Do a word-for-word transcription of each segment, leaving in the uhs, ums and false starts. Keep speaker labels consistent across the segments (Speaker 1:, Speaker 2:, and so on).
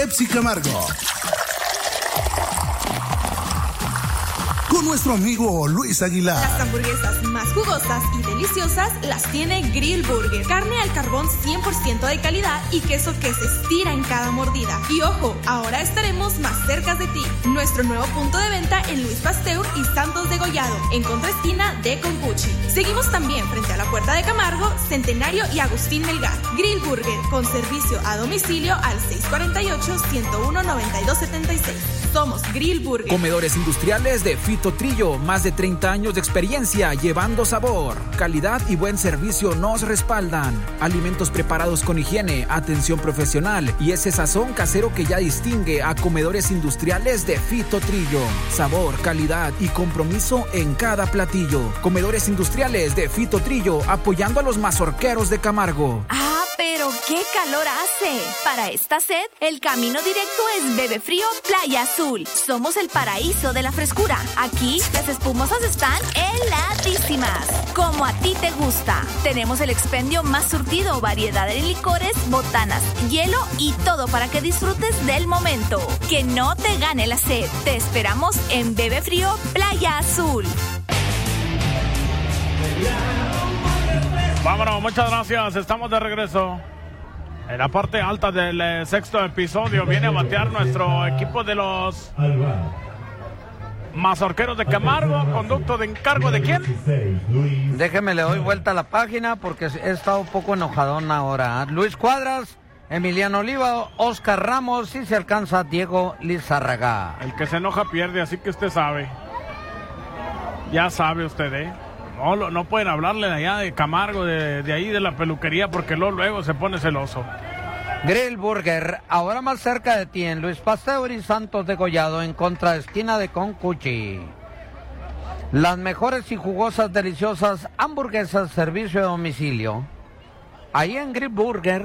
Speaker 1: Pepsi Camargo. Con nuestro amigo Luis Aguilar.
Speaker 2: Las hamburguesas más jugosas y deliciosas las tiene Grill Burger. Carne al carbón cien por ciento de calidad y queso que se estira en cada mordida. Y ojo, ahora estaremos más cerca de ti. Nuestro nuevo punto de venta en Luis Pasteur y Santos de Gollado, en contraesquina de Concuchi. Seguimos también frente a la Puerta de Camargo, Centenario y Agustín Melgar. Grill Burger, con servicio a domicilio al seis cuatro ocho, uno uno, nueve dos siete seis. Somos Grill Burger.
Speaker 3: Comedores industriales de Fito Trillo, más de treinta años de experiencia llevando sabor, calidad y buen servicio nos respaldan. Alimentos preparados con higiene, atención profesional y ese sazón casero que ya distingue a Comedores industriales de Fito Trillo. Sabor, calidad y compromiso en cada platillo. Comedores industriales de Fito Trillo, apoyando a los mazorqueros de Camargo.
Speaker 4: Ah, pero qué calor hace. Para esta sed, el camino directo es Bebe Frío Playa Azul. Somos el paraíso de la frescura. Aquí las espumosas están heladísimas, como a ti te gusta. Tenemos el expendio más surtido, variedad en licores, botanas, hielo y todo para que disfrutes del momento. Que no te gane la sed. Te esperamos en Bebe Frío Playa Azul.
Speaker 5: Vámonos, muchas gracias. Estamos de regreso. En la parte alta del eh, sexto episodio viene a batear nuestro equipo de los mazorqueros de Camargo. Conducto de encargo de quién.
Speaker 6: Déjeme, le doy vuelta a la página porque he estado un poco enojadón ahora. Luis Cuadras, Emiliano Oliva, Oscar Ramos y se alcanza Diego Lizárraga.
Speaker 5: El que se enoja pierde, así que usted sabe. Ya sabe usted, ¿eh? No, no pueden hablarle de allá de Camargo, de, de ahí de la peluquería, porque luego, luego se pone celoso.
Speaker 6: Grill Burger, ahora más cerca de ti en Luis Pasteur y Santos de Gollado, en contraesquina de Concuchi. Las mejores y jugosas, deliciosas hamburguesas, servicio de domicilio. Ahí en Grill Burger.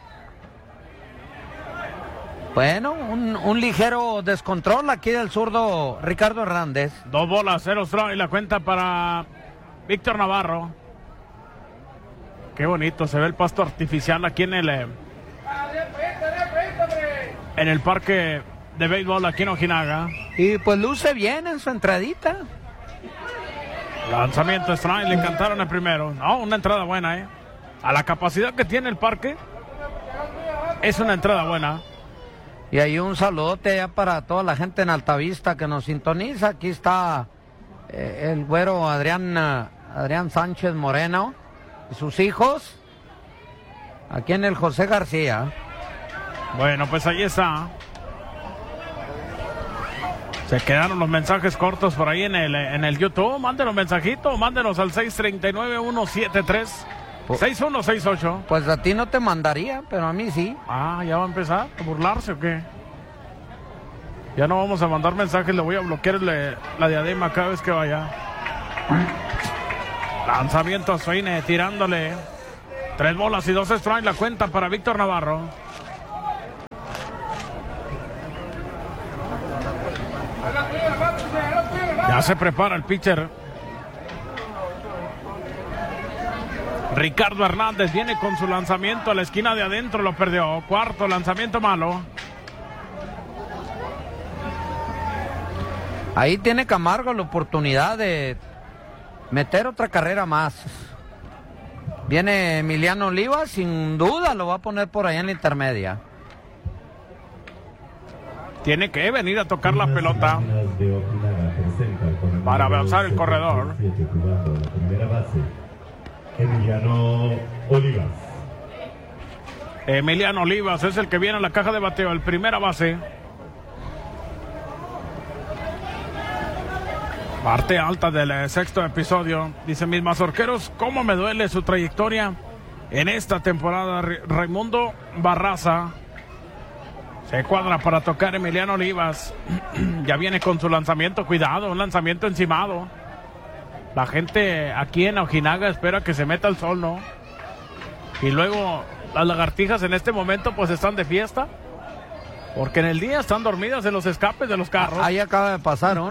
Speaker 6: Bueno, un, un ligero descontrol aquí del zurdo Ricardo Hernández.
Speaker 5: Dos bolas, cero strike, y la cuenta para Víctor Navarro. Qué bonito se ve el pasto artificial aquí en el eh, en el parque de béisbol aquí en Ojinaga.
Speaker 6: Y pues luce bien en su entradita.
Speaker 5: Lanzamiento strike, le cantaron el primero. No, una entrada buena, eh. A la capacidad que tiene el parque, es una entrada buena.
Speaker 6: Y ahí un saludote ya para toda la gente en Altavista que nos sintoniza. Aquí está eh, el güero Adrián Adrián Sánchez Moreno y sus hijos, aquí en el José García.
Speaker 5: Bueno, pues ahí está. Se quedaron los mensajes cortos por ahí en el, en el YouTube. Mándenos mensajitos, mándenos al seis tres nueve, uno siete tres, seis uno seis ocho.
Speaker 6: Pues a ti no te mandaría, pero a mí sí.
Speaker 5: Ah, ¿ya va a empezar a burlarse o qué? Ya no vamos a mandar mensajes, le voy a bloquear el, la diadema cada vez que vaya. Lanzamiento a Suine, tirándole. Tres bolas y dos strikes, la cuenta para Víctor Navarro. Ya se prepara el pitcher. Ricardo Hernández viene con su lanzamiento a la esquina de adentro, lo perdió. Cuarto lanzamiento malo.
Speaker 6: Ahí tiene Camargo la oportunidad de meter otra carrera más. Viene Emiliano Oliva, sin duda lo va a poner por ahí en la intermedia.
Speaker 5: Tiene que venir a tocar la pelota para avanzar el corredor.
Speaker 7: Emiliano Olivas.
Speaker 5: Emiliano Olivas es el que viene a la caja de bateo, el primera base. Parte alta del sexto episodio. Dice: mis mazorqueros, cómo me duele su trayectoria en esta temporada. Raimundo Barraza se cuadra para tocar Emiliano Olivas. Ya viene con su lanzamiento, cuidado, un lanzamiento encimado. La gente aquí en Ojinaga espera que se meta el sol, ¿no? Y luego las lagartijas en este momento pues están de fiesta, porque en el día están dormidas en los escapes de los carros.
Speaker 6: Ahí acaba de pasar, ¿no?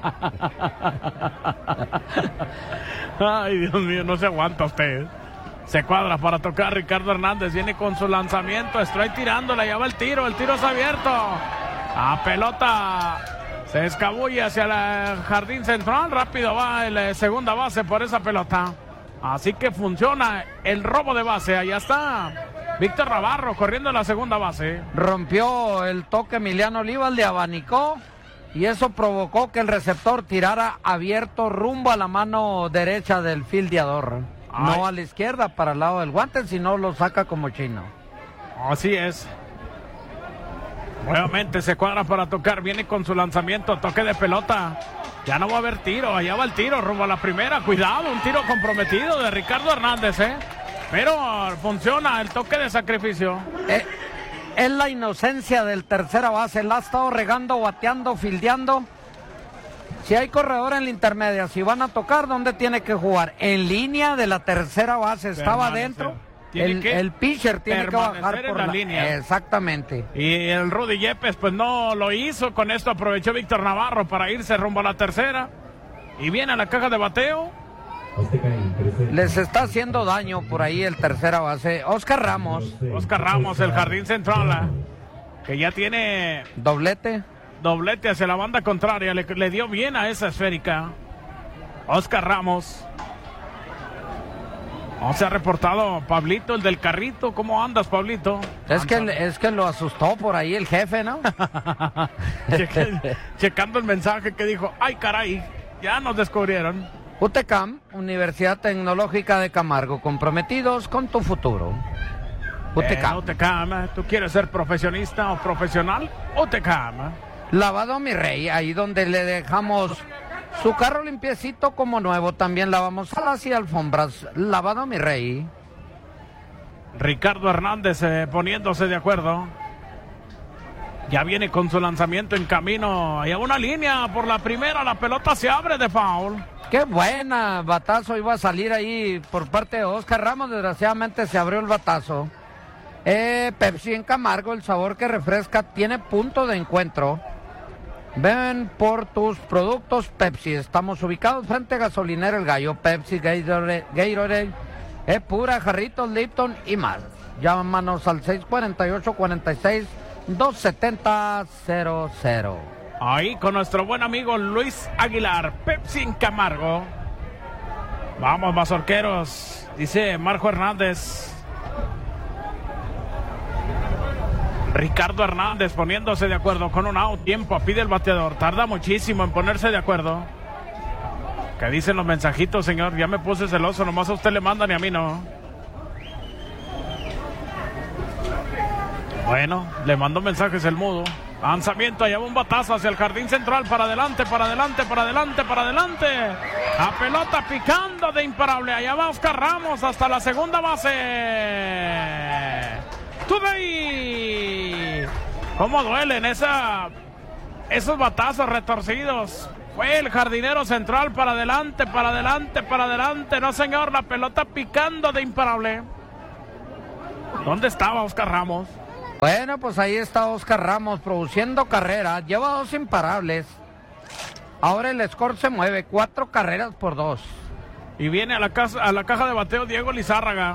Speaker 5: Ay, Dios mío, no se aguanta usted. Se cuadra para tocar Ricardo Hernández. Viene con su lanzamiento. Strike tirándola. Ya va el tiro. El tiro es abierto. A pelota. Se escabulle hacia el jardín central. Rápido va el segunda base por esa pelota. Así que funciona el robo de base. Allá está Víctor Navarro corriendo en la segunda base.
Speaker 6: Rompió el toque Emiliano Olivas, le abanicó. Y eso provocó que el receptor tirara abierto rumbo a la mano derecha del fildeador. Ay. No a la izquierda para el lado del guante, sino lo saca como chino.
Speaker 5: Así es. Nuevamente se cuadra para tocar. Viene con su lanzamiento, toque de pelota. Ya no va a haber tiro. Allá va el tiro rumbo a la primera. Cuidado, un tiro comprometido de Ricardo Hernández, ¿eh? Pero funciona el toque de sacrificio.
Speaker 6: Eh, es la inocencia del tercera base. La ha estado regando, bateando, fildeando. Si hay corredor en la intermedia, si van a tocar, ¿dónde tiene que jugar? En línea de la tercera base. Estaba adentro. El, el pitcher tiene que bajar por
Speaker 5: la,
Speaker 6: la
Speaker 5: línea.
Speaker 6: Exactamente.
Speaker 5: Y el Rudy Yepes pues no lo hizo. Con esto aprovechó Víctor Navarro para irse rumbo a la tercera. Y viene a la caja de bateo.
Speaker 6: Les está haciendo daño por ahí el tercera base. Oscar Ramos.
Speaker 5: Oscar Ramos, el jardín central, que ya tiene
Speaker 6: doblete.
Speaker 5: Doblete hacia la banda contraria. Le, le dio bien a esa esférica. Oscar Ramos. No se ha reportado Pablito, el del carrito. ¿Cómo andas, Pablito?
Speaker 6: Es que, es que lo asustó por ahí el jefe, ¿no?
Speaker 5: Cheque, checando el mensaje que dijo, ay caray, ya nos descubrieron.
Speaker 6: U T C A M, Universidad Tecnológica de Camargo, comprometidos con tu futuro. U T C A M.
Speaker 5: Eh, U T C A M, ¿tú quieres ser profesionista o profesional? U T C A M.
Speaker 6: Lavado Mi Rey, ahí donde le dejamos su carro limpiecito como nuevo, también lavamos salas y alfombras. Lavado Mi Rey.
Speaker 5: Ricardo Hernández eh, poniéndose de acuerdo. Ya viene con su lanzamiento en camino. Hay una línea por la primera, la pelota se abre de foul.
Speaker 6: Qué buena batazo iba a salir ahí por parte de Oscar Ramos. Desgraciadamente se abrió el batazo. Eh, Pepsi en Camargo, el sabor que refresca, tiene punto de encuentro. Ven por tus productos Pepsi. Estamos ubicados frente a Gasolinera El Gallo. Pepsi, Gatorade, Gatorade es pura, jarritos, Lipton y más. Llámanos al seis cuatro ocho, cuatro seis, dos siete cero cero.
Speaker 5: Ahí con nuestro buen amigo Luis Aguilar. Pepsi en Camargo. Vamos, mazorqueros, dice Marco Hernández. Ricardo Hernández poniéndose de acuerdo con un out. Tiempo, pide el bateador. Tarda muchísimo en ponerse de acuerdo. ¿Qué dicen los mensajitos, señor? Ya me puse celoso. Nomás a usted le mandan y a mí no. Bueno, le mando mensajes el mudo. Lanzamiento, allá va un batazo hacia el jardín central. Para adelante, para adelante, para adelante, para adelante. A pelota picando de imparable. Allá va Oscar Ramos hasta la segunda base. Today. ¿Cómo duelen esa, esos batazos retorcidos? Fue el jardinero central para adelante, para adelante, para adelante. No, señor, la pelota picando de imparable. ¿Dónde estaba Oscar Ramos?
Speaker 6: Bueno, pues ahí está Oscar Ramos produciendo carreras. Lleva dos imparables. Ahora el score se mueve, cuatro carreras por dos.
Speaker 5: Y viene a la, casa, a la caja de bateo Diego Lizárraga.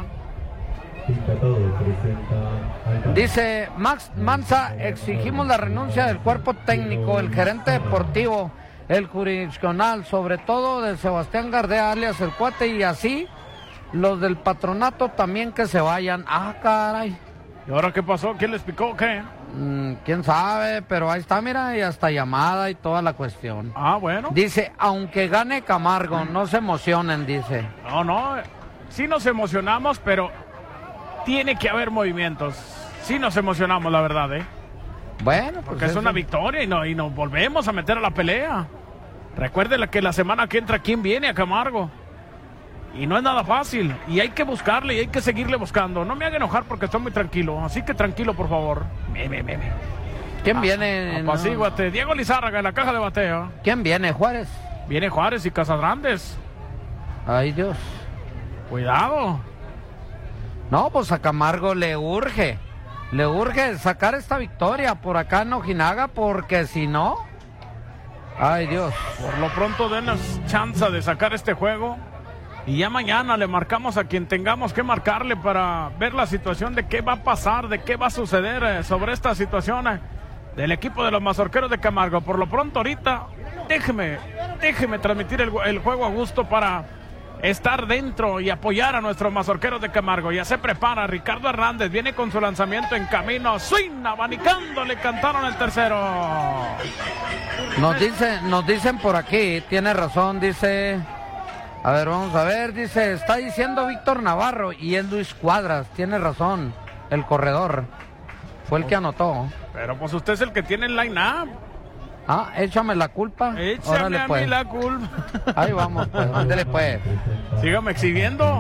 Speaker 6: Dice Max Manza, exigimos la renuncia del cuerpo técnico, el gerente deportivo, el jurisdiccional, sobre todo de Sebastián Gardea, alias el Cuate, y así los del patronato también que se vayan. Ah, caray.
Speaker 5: ¿Y ahora qué pasó? ¿Quién les picó o qué?
Speaker 6: Mm, quién sabe, pero ahí está, mira, y hasta llamada y toda la cuestión.
Speaker 5: Ah, bueno.
Speaker 6: Dice, aunque gane Camargo, no se emocionen, dice.
Speaker 5: No, no, sí nos emocionamos, pero tiene que haber movimientos. Sí nos emocionamos, la verdad, ¿eh?
Speaker 6: Bueno, pues
Speaker 5: porque es eso. Una victoria y, no, y nos volvemos a meter a la pelea. Recuerde que la semana que entra, ¿quién viene a Camargo? Y no es nada fácil. Y hay que buscarle y hay que seguirle buscando. No me haga enojar porque estoy muy tranquilo. Así que tranquilo, por favor. Me, me, me, me.
Speaker 6: ¿Quién ah, viene?
Speaker 5: Apacíguate. No. Diego Lizárraga en la caja de bateo.
Speaker 6: ¿Quién viene? ¿Juárez?
Speaker 5: Viene Juárez y Casagrandes.
Speaker 6: Ay, Dios.
Speaker 5: Cuidado.
Speaker 6: No, pues a Camargo le urge. Le urge sacar esta victoria por acá en Ojinaga, porque si no... Ay, Dios.
Speaker 5: Por lo pronto denos chance de sacar este juego. Y ya mañana le marcamos a quien tengamos que marcarle para ver la situación de qué va a pasar, de qué va a suceder eh, sobre esta situación eh, del equipo de los Mazorqueros de Camargo. Por lo pronto ahorita, déjeme, déjeme transmitir el, el juego a gusto para estar dentro y apoyar a nuestros Mazorqueros de Camargo. Ya se prepara Ricardo Hernández, viene con su lanzamiento en camino, swing, abanicando, le cantaron el tercero.
Speaker 6: Nos dicen, nos dicen por aquí, tiene razón, dice... A ver, vamos a ver, dice, está diciendo Víctor Navarro y es Luis Cuadras, tiene razón, el corredor, fue el que anotó.
Speaker 5: Pero pues usted es el que tiene el line-up.
Speaker 6: Ah, échame la culpa.
Speaker 5: Échame Órale, a
Speaker 6: pues.
Speaker 5: mí la culpa.
Speaker 6: Ahí vamos, pues, ándele pues.
Speaker 5: Sígame exhibiendo.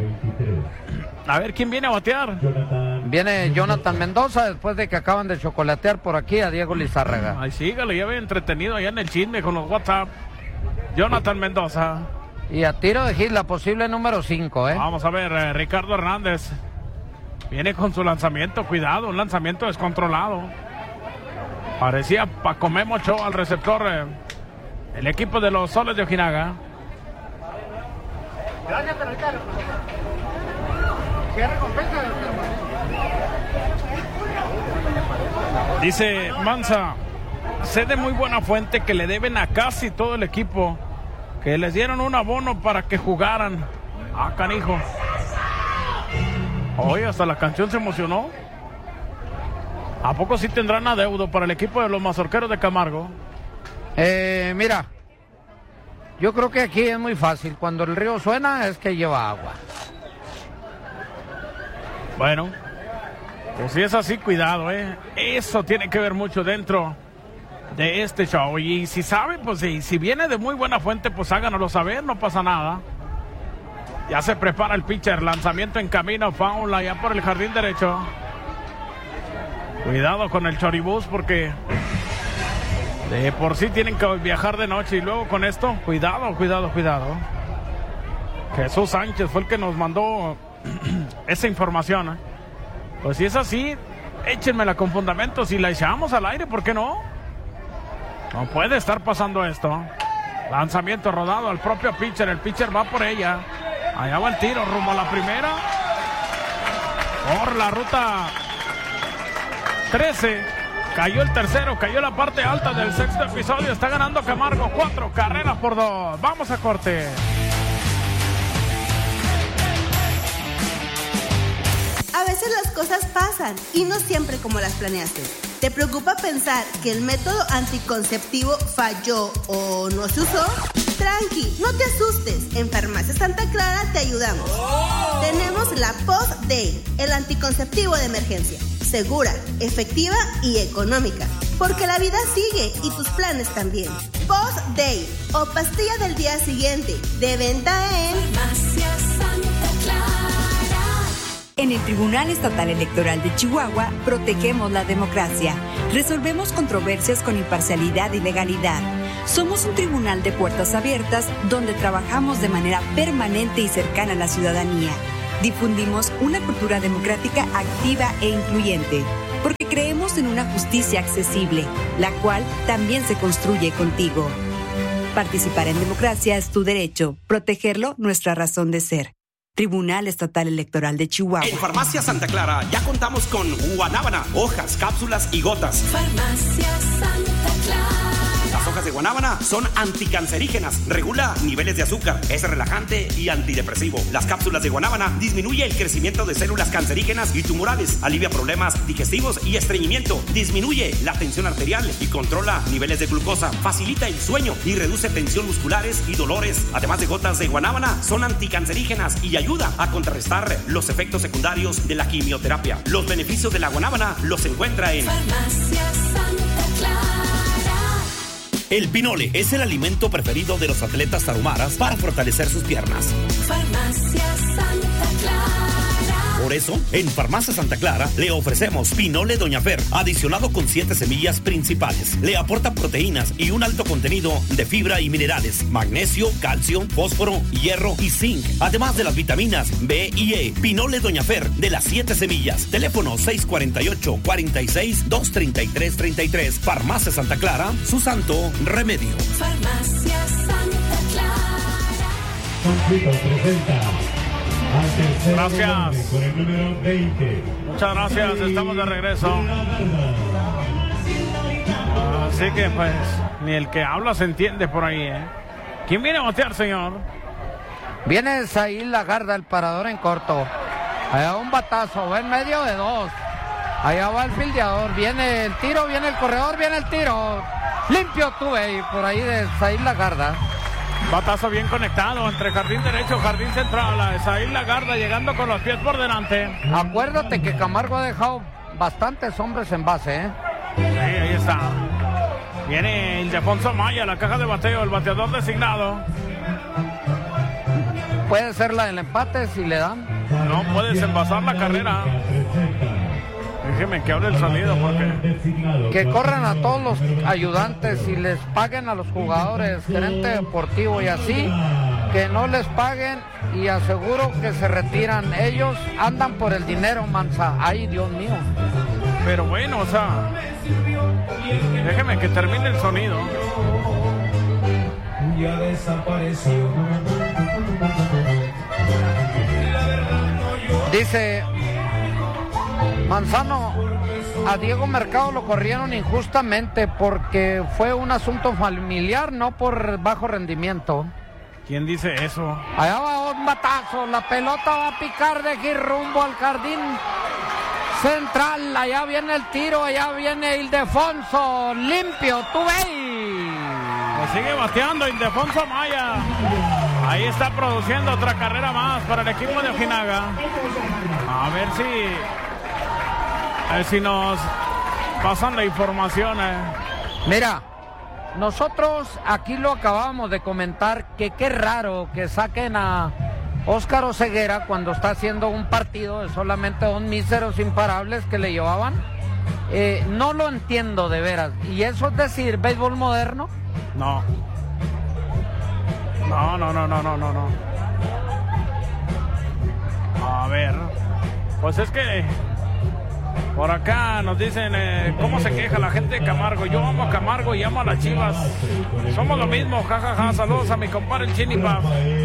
Speaker 5: A ver, ¿quién viene a batear?
Speaker 6: Viene Jonathan Mendoza después de que acaban de chocolatear por aquí a Diego Lizárraga.
Speaker 5: Ay, sígale, ya ve entretenido allá en el chisme con los WhatsApp. Jonathan Mendoza.
Speaker 6: Y a tiro de hit, la posible número cinco, ¿eh?
Speaker 5: Vamos a ver, eh, Ricardo Hernández. Viene con su lanzamiento, cuidado, un lanzamiento descontrolado. Parecía Paco Memo Cho al receptor. Eh, el equipo de los Soles de Ojinaga.
Speaker 8: Gracias, Ricardo. ¿Qué recompensa?
Speaker 5: Dice Manza, sé de muy buena fuente que le deben a casi todo el equipo, que les dieron un abono para que jugaran. Ah, canijo. Oye, hasta la canción se emocionó. ¿A poco sí tendrán adeudo para el equipo de los Mazorqueros de Camargo?
Speaker 6: Eh, mira, yo creo que aquí es muy fácil. Cuando el río suena es que lleva agua.
Speaker 5: Bueno, pues si es así, cuidado, ¿eh? Eso tiene que ver mucho dentro de este show. Y si sabe, pues si, si viene de muy buena fuente, pues háganoslo saber, no pasa nada. Ya se prepara el pitcher, lanzamiento en camino, foul allá por el jardín derecho. Cuidado con el choribús porque de por sí tienen que viajar de noche y luego con esto, cuidado, cuidado, cuidado. Jesús Sánchez fue el que nos mandó esa información, ¿eh? Pues si es así, échenmela con fundamentos y la echamos al aire, ¿por qué no? No puede estar pasando esto. Lanzamiento rodado al propio pitcher, el pitcher va por ella. Allá va el tiro, rumbo a la primera. Por la ruta trece. Cayó el tercero, cayó la parte alta del sexto episodio. Está ganando Camargo, cuatro carreras por dos. Vamos a corte.
Speaker 9: A veces las cosas pasan y no siempre como las planeaste. ¿Te preocupa pensar que el método anticonceptivo falló o no se usó? Tranqui, no te asustes. En Farmacia Santa Clara te ayudamos. Oh. Tenemos la Post-Day, el anticonceptivo de emergencia. Segura, efectiva y económica. Porque la vida sigue y tus planes también. Post-Day o pastilla del día siguiente. De venta en
Speaker 10: Farmacia Santa Clara. En el Tribunal Estatal Electoral de Chihuahua protegemos la democracia. Resolvemos controversias con imparcialidad y legalidad. Somos un tribunal de puertas abiertas donde trabajamos de manera permanente y cercana a la ciudadanía. Difundimos una cultura democrática activa e incluyente, porque creemos en una justicia accesible, la cual también se construye contigo. Participar en democracia es tu derecho, protegerlo nuestra razón de ser. Tribunal Estatal Electoral de Chihuahua.
Speaker 11: En Farmacia Santa Clara ya contamos con guanábana, hojas, cápsulas y gotas.
Speaker 10: Farmacia Santa Clara.
Speaker 11: Las hojas de guanábana son anticancerígenas, regula niveles de azúcar, es relajante y antidepresivo. Las cápsulas de guanábana disminuye el crecimiento de células cancerígenas y tumorales, alivia problemas digestivos y estreñimiento, disminuye la tensión arterial y controla niveles de glucosa, facilita el sueño y reduce tensión musculares y dolores. Además de gotas de guanábana, son anticancerígenas y ayuda a contrarrestar los efectos secundarios de la quimioterapia. Los beneficios de la guanábana los encuentra en
Speaker 10: Farmacia Santa Clara.
Speaker 11: El pinole es el alimento preferido de los atletas tarumaras para fortalecer sus piernas.
Speaker 10: Farmacia Santa Clara.
Speaker 11: Por eso, en Farmacia Santa Clara le ofrecemos pinole Doña Fer, adicionado con siete semillas principales. Le aporta proteínas y un alto contenido de fibra y minerales, magnesio, calcio, fósforo, hierro y zinc, además de las vitaminas B y E. Pinole Doña Fer de las siete semillas. Teléfono seis cuatro ocho, cuatro seis, dos tres tres tres tres. Farmacia Santa Clara, su santo remedio.
Speaker 10: Farmacia Santa Clara.
Speaker 5: Gracias. Muchas gracias, estamos de regreso. Así que pues, ni el que habla se entiende por ahí, ¿eh? ¿Quién viene a batear, señor?
Speaker 6: Viene Saíl Lagarda, el parador en corto. Allá un batazo, va en medio de dos. Allá va el fildeador, viene el tiro, viene el corredor, viene el tiro. Limpio tuve por ahí de Saíl Lagarda.
Speaker 5: Batazo bien conectado entre jardín derecho, jardín central. Saíl Lagarda llegando con los pies por delante.
Speaker 6: Acuérdate que Camargo ha dejado bastantes hombres en base, ¿eh?
Speaker 5: Sí, ahí está. Viene Ildefonso Maya, la caja de bateo, el bateador designado.
Speaker 6: Puede ser la del empate si le dan.
Speaker 5: No puedes envasar la carrera. Déjeme que hable el sonido porque...
Speaker 6: Que corran a todos los ayudantes y les paguen a los jugadores, gerente deportivo y así, que no les paguen y aseguro que se retiran. Ellos andan por el dinero, Mansa. Ay, Dios mío.
Speaker 5: Pero bueno, o sea, déjeme que termine el sonido.
Speaker 8: Ya desapareció.
Speaker 6: Dice Manzano, a Diego Mercado lo corrieron injustamente porque fue un asunto familiar, no por bajo rendimiento.
Speaker 5: ¿Quién dice eso?
Speaker 6: Allá va un batazo, la pelota va a picar de aquí rumbo al jardín central. Allá viene el tiro, allá viene Ildefonso, limpio, tú veis.
Speaker 5: Sigue bateando Ildefonso Maya. Ahí está produciendo otra carrera más para el equipo de Ojinaga. A ver si a ver si nos pasan la información. Eh.
Speaker 6: Mira, nosotros aquí lo acabamos de comentar, que qué raro que saquen a Óscar Oseguera cuando está haciendo un partido de solamente dos míseros imparables que le llevaban. Eh, no lo entiendo de veras. ¿Y eso es decir béisbol moderno?
Speaker 5: No. No, no, no, no, no, no, no. A ver. Pues es que por acá nos dicen eh, cómo se queja la gente de Camargo. Yo amo a Camargo y amo a las Chivas. Somos lo mismo, jajaja. Ja, ja. Saludos a mi compadre el Chinipa.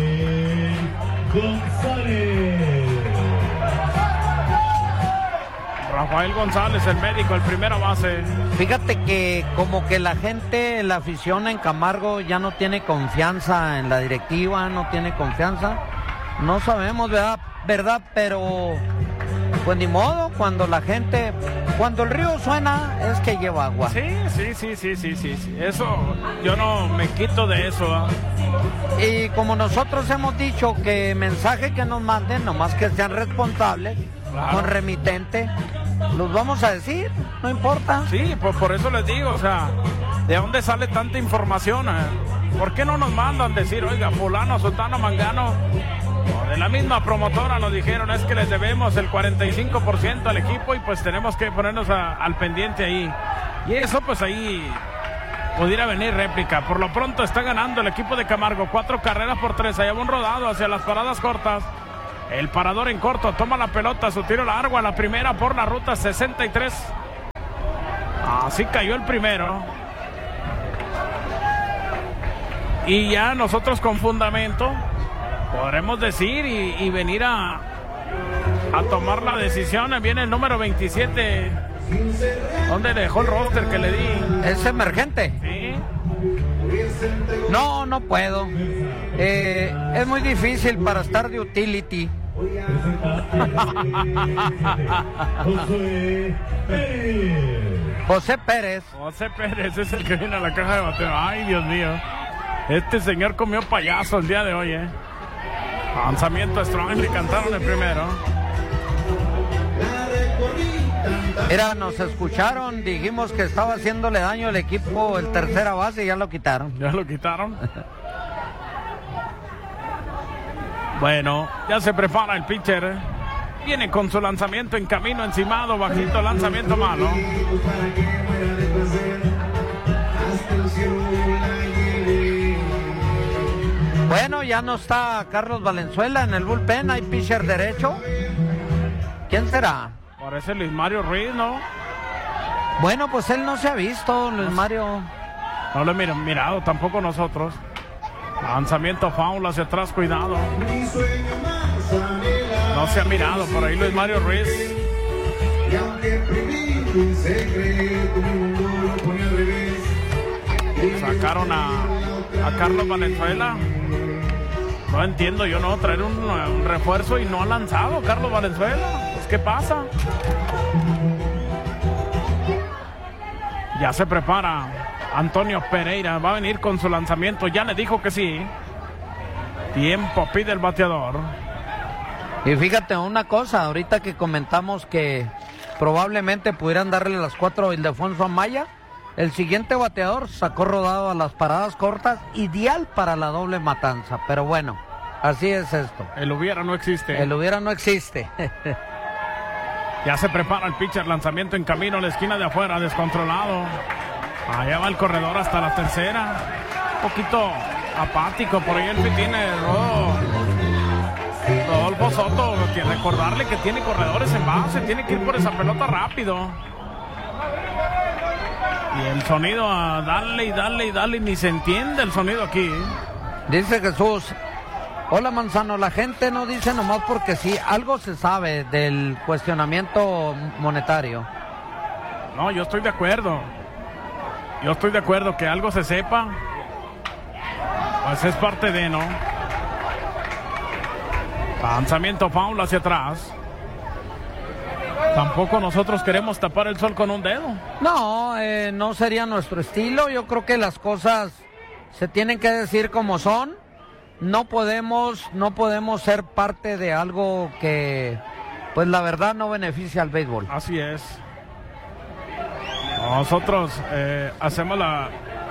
Speaker 5: Rafael González, el médico, el primera base.
Speaker 6: Fíjate que como que la gente, la afición en Camargo ya no tiene confianza en la directiva, no tiene confianza. No sabemos, ¿verdad? ¿verdad? Pero pues ni modo, cuando la gente, cuando el río suena es que lleva agua.
Speaker 5: Sí, sí, sí, sí, sí, sí, sí. Eso, yo no me quito de eso, ¿eh?
Speaker 6: Y como nosotros hemos dicho que mensaje que nos manden, nomás que sean responsables, claro, con remitente, los vamos a decir, no importa.
Speaker 5: Sí, pues por eso les digo, o sea, ¿de dónde sale tanta información? Eh? ¿Por qué no nos mandan decir, oiga, fulano, sotano, mangano? O de la misma promotora nos dijeron, es que les debemos el cuarenta y cinco por ciento al equipo y pues tenemos que ponernos a, al pendiente ahí. Y eso pues ahí pudiera venir réplica. Por lo pronto está ganando el equipo de Camargo, cuatro carreras por tres, allá va un rodado hacia las paradas cortas. El parador en corto toma la pelota, su tiro largo a la primera por la ruta sesenta y tres. Así cayó el primero. Y ya nosotros con fundamento podremos decir y, y venir a, a tomar la decisión. Viene el número veintisiete. ¿Dónde dejó el roster que le di?
Speaker 6: ¿Es emergente?
Speaker 5: Sí.
Speaker 6: No, no puedo. Eh, es muy difícil para estar de utility. José Pérez.
Speaker 5: José Pérez es el que viene a la caja de bateo. Ay, Dios mío. Este señor comió payaso el día de hoy, eh. Lanzamiento strong, le cantaron el primero.
Speaker 6: Mira, nos escucharon, dijimos que estaba haciéndole daño al equipo el tercera base y ya lo quitaron.
Speaker 5: ¿Ya lo quitaron? Bueno, ya se prepara el pitcher, eh. Viene con su lanzamiento en camino, encimado, bajito, lanzamiento malo.
Speaker 6: Bueno, ya no está Carlos Valenzuela en el bullpen, hay pitcher derecho. ¿Quién será?
Speaker 5: Parece Luis Mario Ruiz, ¿no?
Speaker 6: Bueno, pues él no se ha visto, Luis Mario.
Speaker 5: No lo hemos mirado, tampoco nosotros. Lanzamiento foul hacia atrás, cuidado. No se ha mirado por ahí Luis Mario Ruiz. Sacaron a, a Carlos Valenzuela. No entiendo yo, no, traer un, un refuerzo y no ha lanzado Carlos Valenzuela. Pues, ¿qué pasa? Ya se prepara Antonio Pereira, va a venir con su lanzamiento, ya le dijo que sí. Tiempo pide el bateador.
Speaker 6: Y fíjate una cosa, ahorita que comentamos que probablemente pudieran darle las cuatro a Ildefonso Amaya, el siguiente bateador sacó rodado a las paradas cortas, ideal para la doble matanza, pero bueno, así es esto.
Speaker 5: El hubiera no existe.
Speaker 6: El hubiera no existe.
Speaker 5: Ya se prepara el pitcher, lanzamiento en camino a la esquina de afuera, descontrolado. Allá va el corredor hasta la tercera. Un poquito apático por ahí el pitín. Oh. Rodolfo Soto, que recordarle que tiene corredores en base, tiene que ir por esa pelota rápido. Y el sonido a darle y darle y darle, ni se entiende el sonido aquí.
Speaker 6: Dice Jesús: hola Manzano, la gente no dice nomás porque sí, algo se sabe del cuestionamiento monetario.
Speaker 5: No, yo estoy de acuerdo. Yo estoy de acuerdo que algo se sepa. Pues es parte de, ¿no? Lanzamiento foul hacia atrás. Tampoco nosotros queremos tapar el sol con un dedo.
Speaker 6: No, eh, no sería nuestro estilo. Yo creo que las cosas se tienen que decir como son. No podemos, no podemos ser parte de algo que, pues la verdad, no beneficia al béisbol.
Speaker 5: Así es. Nosotros eh, hacemos la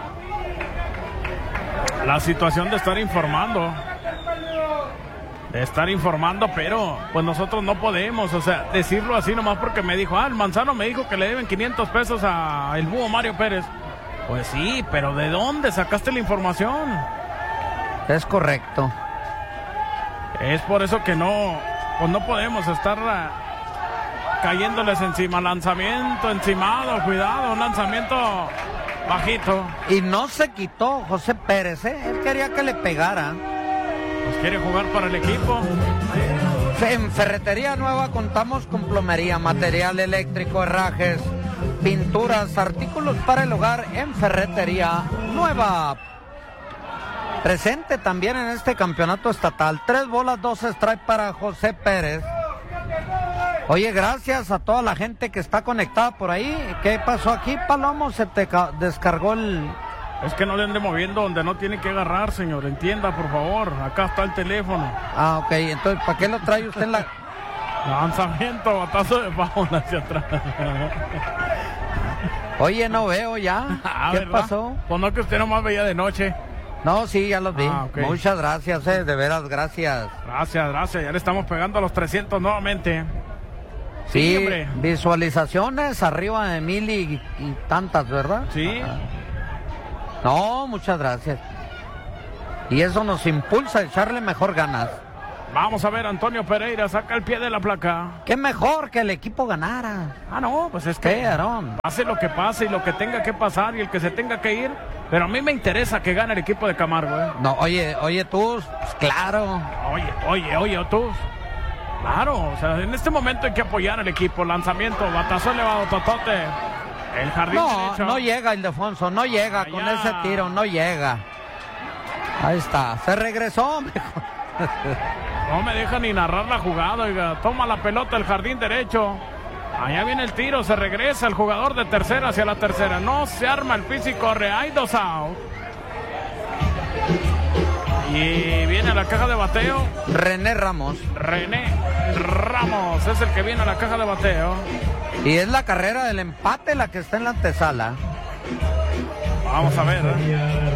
Speaker 5: la situación de estar informando. De estar informando, pero pues nosotros no podemos, o sea, decirlo así nomás porque me dijo, ah, el Manzano me dijo que le deben quinientos pesos a el búho Mario Pérez. Pues sí, pero ¿de dónde sacaste la información?
Speaker 6: Es correcto.
Speaker 5: Es por eso que no, pues no podemos estar uh, cayéndoles encima. Lanzamiento encimado, cuidado, un lanzamiento bajito.
Speaker 6: Y no se quitó José Pérez, ¿eh? Él quería que le pegara.
Speaker 5: Pues quiere jugar para el equipo.
Speaker 6: En Ferretería Nueva contamos con plomería, material eléctrico, herrajes, pinturas, artículos para el hogar en Ferretería Nueva. Presente también en este campeonato estatal. Tres bolas, dos strikes para José Pérez. Oye, gracias a toda la gente que está conectada por ahí. ¿Qué pasó aquí, Palomo? Se te descargó el...
Speaker 5: Es que no le ande moviendo donde no tiene que agarrar, señor. Entienda, por favor. Acá está el teléfono.
Speaker 6: Ah, ok. Entonces, ¿para qué lo trae usted en la...?
Speaker 5: Lanzamiento, batazo de foul hacia atrás.
Speaker 6: Oye, no veo ya.
Speaker 5: Ah,
Speaker 6: ¿qué
Speaker 5: ¿verdad?
Speaker 6: pasó?
Speaker 5: Pues no, que usted nomás veía de noche.
Speaker 6: No, sí, ya los vi.
Speaker 5: Ah, okay.
Speaker 6: Muchas gracias, eh. De veras, gracias.
Speaker 5: Gracias, gracias. Ya le estamos pegando a los trescientos nuevamente.
Speaker 6: Sí,
Speaker 5: sí, hombre.
Speaker 6: Visualizaciones arriba de mil y, y tantas, ¿verdad?
Speaker 5: Sí.
Speaker 6: Ajá. No, muchas gracias. Y eso nos impulsa a echarle mejor ganas.
Speaker 5: Vamos a ver, Antonio Pereira saca el pie de la placa.
Speaker 6: Qué mejor que el equipo ganara.
Speaker 5: Ah, no, pues es que
Speaker 6: ¿Qué, Aarón?
Speaker 5: pase lo que pase y lo que tenga que pasar y el que se tenga que ir. Pero a mí me interesa que gane el equipo de Camargo, ¿eh?
Speaker 6: No, oye, oye tú, pues claro.
Speaker 5: Oye, oye, oye, tú. Claro, o sea, en este momento hay que apoyar al equipo. Lanzamiento, batazo elevado, totote. El jardín
Speaker 6: No,
Speaker 5: derecho.
Speaker 6: no llega Ildefonso, no llega
Speaker 5: Allá.
Speaker 6: con ese tiro, no llega. Ahí está, se regresó.
Speaker 5: No me deja ni narrar la jugada, oiga. Toma la pelota el jardín derecho. Allá viene el tiro, se regresa el jugador de tercera hacia la tercera. No se arma el pis y corre, hay dos out. Y viene a la caja de bateo
Speaker 6: René Ramos.
Speaker 5: René Ramos es el que viene a la caja de bateo.
Speaker 6: Y es la carrera del empate la que está en la antesala.
Speaker 5: Vamos a ver, ¿eh?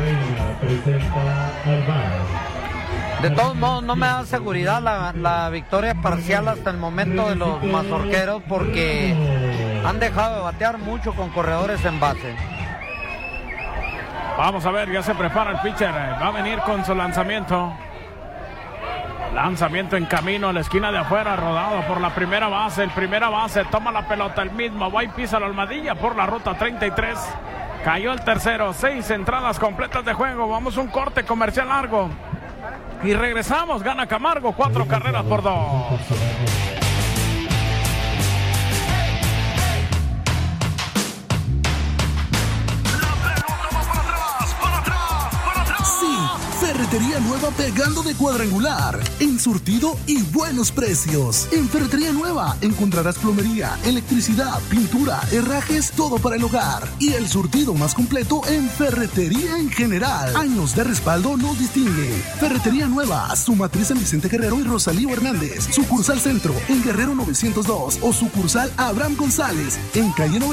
Speaker 6: De todos modos, no me da seguridad la, la victoria parcial hasta el momento de los mazorqueros porque han dejado de batear mucho con corredores en base.
Speaker 5: Vamos a ver, ya se prepara el pitcher. Va a venir con su lanzamiento. Lanzamiento en camino a la esquina de afuera, rodado por la primera base. El primera base toma la pelota el mismo. Va y pisa la almohadilla por la ruta treinta y tres. Cayó el tercero, seis entradas completas de juego. Vamos a un corte comercial largo. Y regresamos, gana Camargo, cuatro carreras por dos.
Speaker 1: Ferretería Nueva pegando de cuadrangular, en surtido y buenos precios. En Ferretería Nueva encontrarás plomería, electricidad, pintura, herrajes, todo para el hogar. Y el surtido más completo en ferretería en general. Años de respaldo nos distinguen. Ferretería Nueva, su matriz en Vicente Guerrero y Rosalío Hernández. Sucursal Centro en Guerrero novecientos dos o sucursal Abraham González en calle noventa.